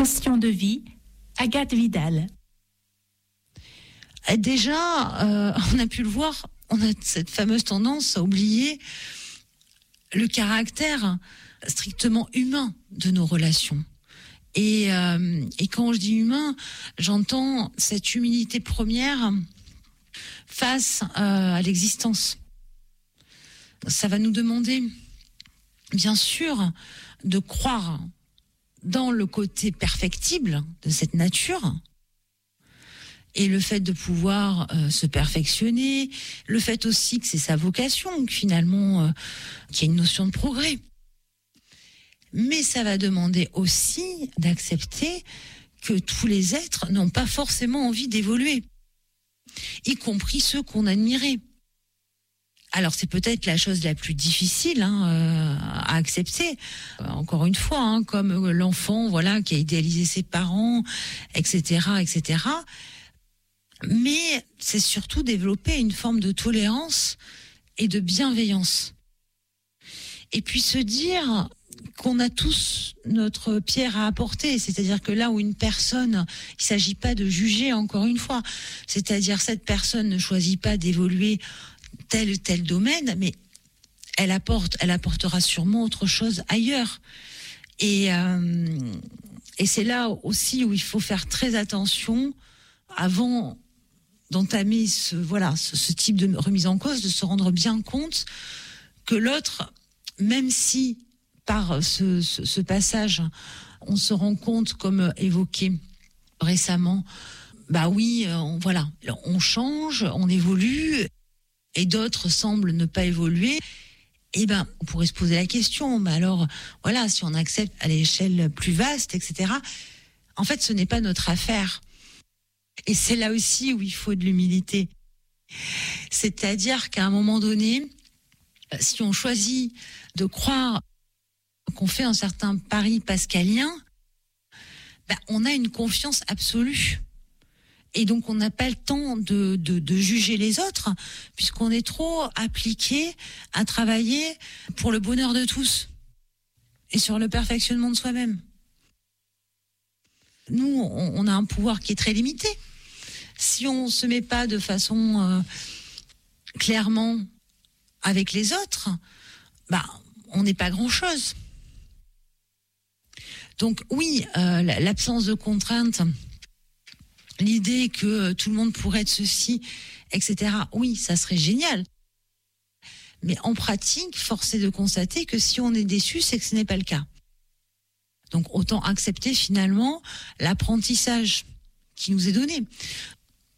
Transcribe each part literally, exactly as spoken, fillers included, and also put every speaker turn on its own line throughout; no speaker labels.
Conscient de vie, Agathe Vidal.
Déjà, euh, on a pu le voir, on a cette fameuse tendance à oublier le caractère strictement humain de nos relations. Et, euh, et quand je dis humain, j'entends cette humilité première face euh, à l'existence. Ça va nous demander, bien sûr, de croire dans le côté perfectible de cette nature et le fait de pouvoir euh, se perfectionner, le fait aussi que c'est sa vocation, que finalement, euh, qu'il y a une notion de progrès. Mais ça va demander aussi d'accepter que tous les êtres n'ont pas forcément envie d'évoluer, y compris ceux qu'on admirait. Alors c'est peut-être la chose la plus difficile hein, euh, à accepter. Euh, encore une fois, hein, comme l'enfant, voilà, qui a idéalisé ses parents, et cetera, et cetera. Mais c'est surtout développer une forme de tolérance et de bienveillance. Et puis se dire qu'on a tous notre pierre à apporter, c'est-à-dire que là où une personne, il s'agit pas de juger encore une fois, c'est-à-dire cette personne ne choisit pas d'évoluer tel ou tel domaine, mais elle apporte, elle apportera sûrement autre chose ailleurs. Et, euh, et c'est là aussi où il faut faire très attention avant d'entamer ce, voilà, ce, ce type de remise en cause, de se rendre bien compte que l'autre, même si par ce, ce, ce passage, on se rend compte, comme évoqué récemment, bah oui, on, voilà, on change, on évolue, et d'autres semblent ne pas évoluer. Eh ben, on pourrait se poser la question, mais alors, voilà, si on accepte à l'échelle plus vaste, et cetera, en fait, ce n'est pas notre affaire. Et c'est là aussi où il faut de l'humilité. C'est-à-dire qu'à un moment donné, si on choisit de croire qu'on fait un certain pari pascalien, ben, on a une confiance absolue. Et donc, on n'a pas le temps de, de, de juger les autres, puisqu'on est trop appliqué à travailler pour le bonheur de tous et sur le perfectionnement de soi-même. Nous, on, on a un pouvoir qui est très limité. Si on ne se met pas de façon euh, clairement avec les autres, bah, on n'est pas grand-chose. Donc oui, euh, l'absence de contraintes, l'idée que tout le monde pourrait être ceci, et cetera, oui, ça serait génial. Mais en pratique, force est de constater que si on est déçu, c'est que ce n'est pas le cas. Donc autant accepter finalement l'apprentissage qui nous est donné. Pourquoi ?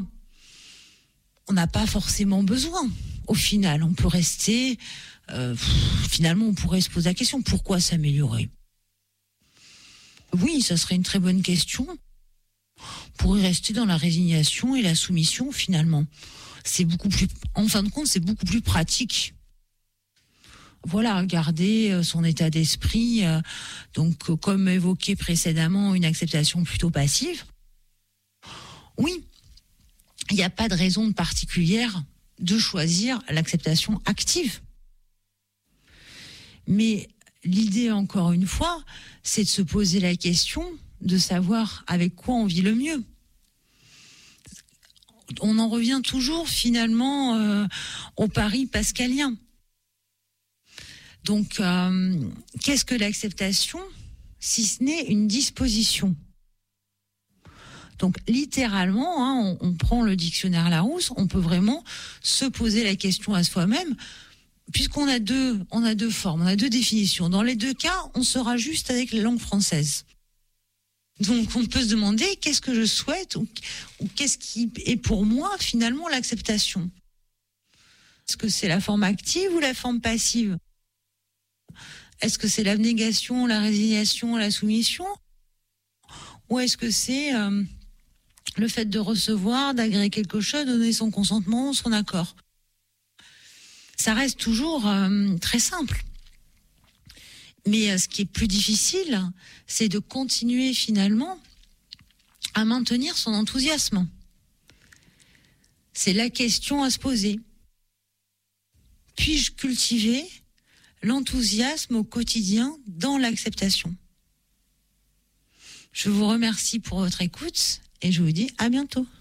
On n'a pas forcément besoin. Au final, on peut rester... Euh, finalement, on pourrait se poser la question, pourquoi s'améliorer ? Oui, ça serait une très bonne question. On pourrait rester dans la résignation et la soumission, finalement. C'est beaucoup plus... En fin de compte, c'est beaucoup plus pratique. Voilà, garder son état d'esprit, euh, donc comme évoqué précédemment, une acceptation plutôt passive. Oui, il n'y a pas de raison particulière de choisir l'acceptation active. Mais l'idée, encore une fois, c'est de se poser la question de savoir avec quoi on vit le mieux. On en revient toujours finalement euh, au pari pascalien. Donc, euh, qu'est-ce que l'acceptation, si ce n'est une disposition ? Donc, littéralement, hein, on, on prend le dictionnaire Larousse, on peut vraiment se poser la question à soi-même, puisqu'on a deux, on a deux formes, on a deux définitions. Dans les deux cas, on sera juste avec la langue française. Donc, on peut se demander qu'est-ce que je souhaite ou, ou qu'est-ce qui est pour moi, finalement, l'acceptation. Est-ce que c'est la forme active ou la forme passive ? Est-ce que c'est l'abnégation, la résignation, la soumission ? Ou est-ce que c'est euh, le fait de recevoir, d'agréer quelque chose, de donner son consentement, son accord ? Ça reste toujours euh, très simple. Mais euh, ce qui est plus difficile, c'est de continuer finalement à maintenir son enthousiasme. C'est la question à se poser. Puis-je cultiver l'enthousiasme au quotidien dans l'acceptation ? Je vous remercie pour votre écoute et je vous dis à bientôt.